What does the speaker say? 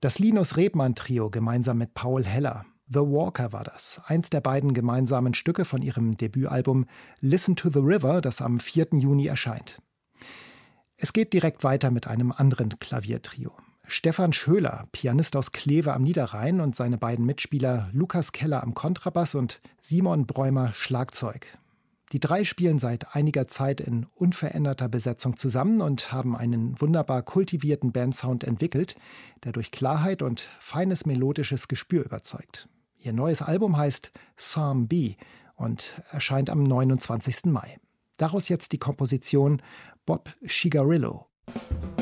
Das Linus Rebmann Trio gemeinsam mit Paul Heller. The Walker war das, eins der beiden gemeinsamen Stücke von ihrem Debütalbum Listen to the River, das am 4. Juni erscheint. Es geht direkt weiter mit einem anderen Klaviertrio. Stefan Schöler, Pianist aus Kleve am Niederrhein, und seine beiden Mitspieler Lukas Keller am Kontrabass und Simon Bräumer Schlagzeug. Die drei spielen seit einiger Zeit in unveränderter Besetzung zusammen und haben einen wunderbar kultivierten Bandsound entwickelt, der durch Klarheit und feines melodisches Gespür überzeugt. Ihr neues Album heißt Psalm B und erscheint am 29. Mai. Daraus jetzt die Komposition Bob Shigarillo.